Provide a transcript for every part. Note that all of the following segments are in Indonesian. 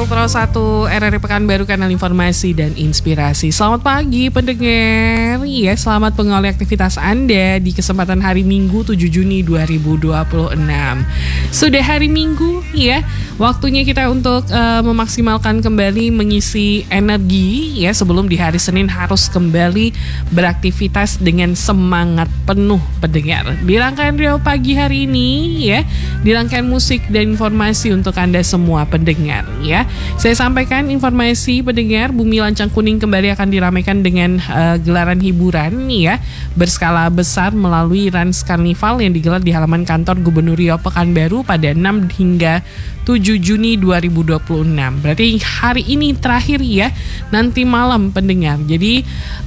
101 RRI Pekanbaru, kanal informasi dan inspirasi. Selamat pagi pendengar. Ya, selamat mengawali aktivitas Anda di kesempatan hari Minggu 7 Juni 2026. Sudah hari Minggu ya. Waktunya kita untuk memaksimalkan kembali mengisi energi ya, sebelum di hari Senin harus kembali beraktivitas dengan semangat penuh pendengar. Di rangkaian Rio pagi hari ini ya, di rangkaian musik dan informasi untuk Anda semua pendengar ya. Saya sampaikan informasi pendengar, Bumi Lancang Kuning kembali akan diramaikan dengan gelaran hiburan ya berskala besar melalui Rans Karnival yang digelar di halaman kantor Gubernur Riau Pekanbaru pada 6 hingga 7 Juni 2026. Berarti hari ini terakhir ya, nanti malam pendengar. Jadi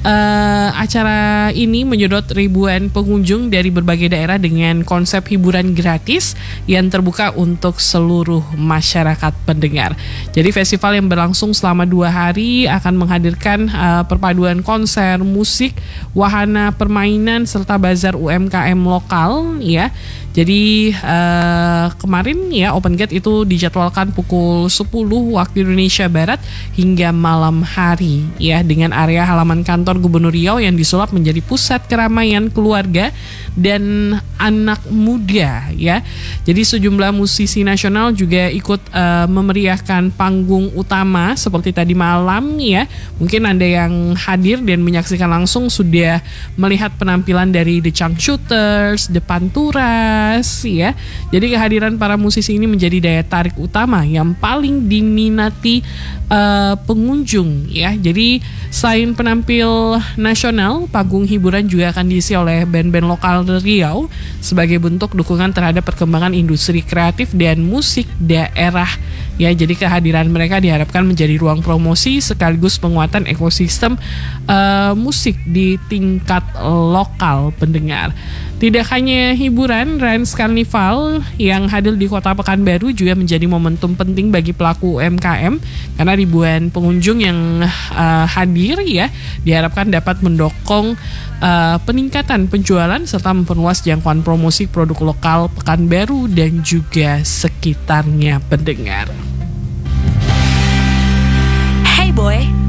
acara ini menyedot ribuan pengunjung dari berbagai daerah dengan konsep hiburan gratis yang terbuka untuk seluruh masyarakat pendengar. Jadi festival yang berlangsung selama 2 hari akan menghadirkan perpaduan konser, musik, wahana permainan serta bazar UMKM lokal ya. Jadi kemarin ya Open Gate itu dijadwalkan pukul 10 waktu Indonesia Barat hingga malam hari ya, dengan area halaman kantor Gubernur Riau yang disulap menjadi pusat keramaian keluarga dan anak muda ya. Jadi sejumlah musisi nasional juga ikut memeriahkan panggung utama seperti tadi malam ya. Mungkin Anda yang hadir dan menyaksikan langsung sudah melihat penampilan dari The Changshuters, The Panturas ya. Jadi kehadiran para musisi ini menjadi daya tarik utama yang paling diminati pengunjung ya. Jadi selain penampil nasional, panggung hiburan juga akan diisi oleh band-band lokal Riau sebagai bentuk dukungan terhadap perkembangan industri kreatif dan musik daerah ya. Jadi kehadiran mereka diharapkan menjadi ruang promosi sekaligus penguatan ekosistem musik di tingkat lokal pendengar. Tidak hanya hiburan, Rans Karnival yang hadir di Kota Pekanbaru juga menjadi momentum penting bagi pelaku UMKM karena ribuan pengunjung yang hadir ya diharapkan dapat mendukung peningkatan penjualan serta memperluas jangkauan promosi produk lokal Pekanbaru dan juga sekitarnya pendengar. Hey boy,